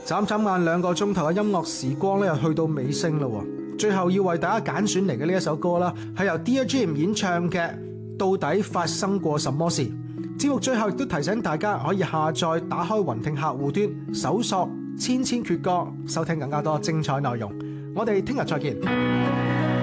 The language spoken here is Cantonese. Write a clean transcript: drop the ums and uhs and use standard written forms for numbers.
眨眨眼2個鐘頭嘅音樂時光咧，又去到尾聲啦。最後要為大家揀選嚟嘅呢一首歌啦，係由 Dear Jim 演唱嘅《到底發生過什麼事》。節目最後亦都提醒大家可以下載打開雲聽客戶端，搜索千千闕歌，收聽更加多精彩內容。我哋聽日再見。